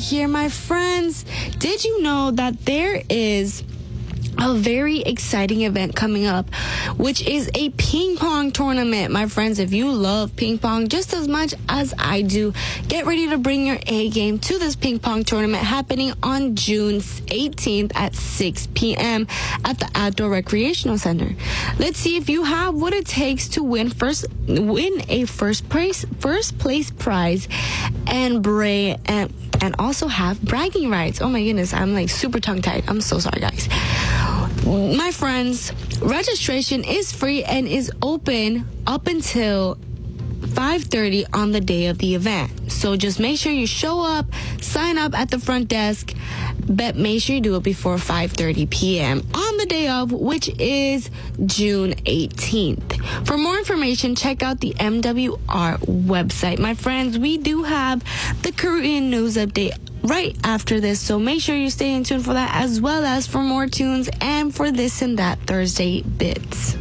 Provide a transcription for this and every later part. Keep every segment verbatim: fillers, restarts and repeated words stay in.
here, my friends. Did you know that there is a very exciting event coming up, which is a ping pong tournament? My friends, if you love ping pong just as much as I do, get ready to bring your A game to this ping pong tournament happening on June eighteenth at six p.m. at the Outdoor Recreational Center. Let's see if you have what it takes to win first win a first place first place prize and bra- and and also have bragging rights. Oh my goodness, I'm like super tongue-tied. I'm so sorry, guys. My friends, registration is free and is open up until five thirty on the day of the event. So just make sure you show up, sign up at the front desk, but make sure you do it before five thirty p.m. on the day of, which is June eighteenth. For more information, check out the M W R website. My friends, we do have the Korean news update right after this, so make sure you stay in tune for that, as well as for more tunes and for This and That Thursday bits.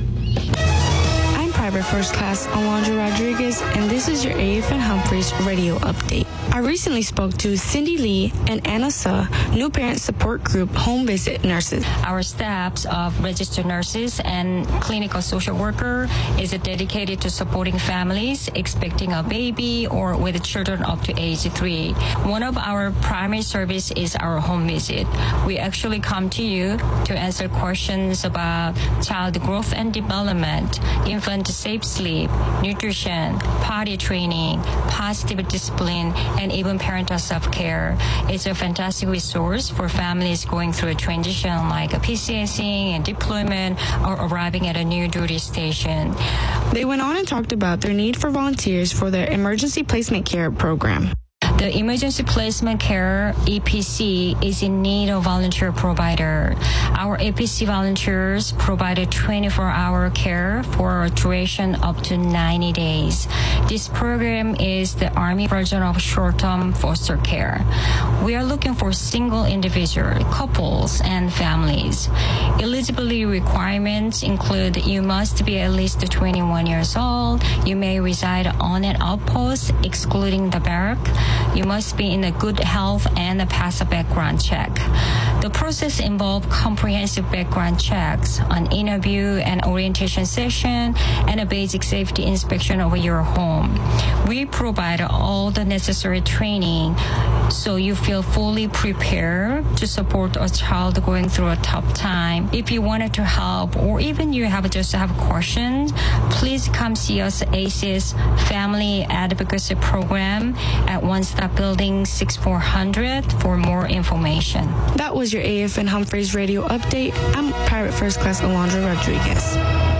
I'm Private First Class Alondra Rodriguez, and this is your A F N Humphreys radio update. I recently spoke to Cindy Lee and Anna Suh, new parent support group home visit nurses. Our staffs of registered nurses and clinical social worker is dedicated to supporting families expecting a baby or with children up to age three. One of our primary service is our home visit. We actually come to you to answer questions about child growth and development, infant safe sleep, nutrition, potty training, positive discipline, and even parental self-care. It's a fantastic resource for families going through a transition like PCSing and deployment or arriving at a new duty station. They went on and talked about their need for volunteers for their emergency placement care program. The Emergency Placement Care, E P C, is in need of volunteer provider. Our E P C volunteers provide twenty-four hour care for a duration up to ninety days. This program is the Army version of short-term foster care. We are looking for single individual, couples, and families. Eligibility requirements include you must be at least twenty-one years old. You may reside on an outpost, excluding the barrack. You must be in a good health and pass a background check. The process involves comprehensive background checks, an interview and orientation session, and a basic safety inspection of your home. We provide all the necessary training so you feel fully prepared to support a child going through a tough time. If you wanted to help, or even you have just have questions, please come see us at A C E's Family Advocacy Program at One Stop Building sixty-four hundred for more information. That was your A F N Humphreys radio update. I'm Private First Class Alondra Rodriguez.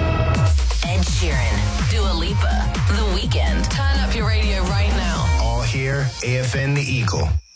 Ed Sheeran, Dua Lipa, The Weeknd. Turn up your radio right now. All here, A F N The Eagle.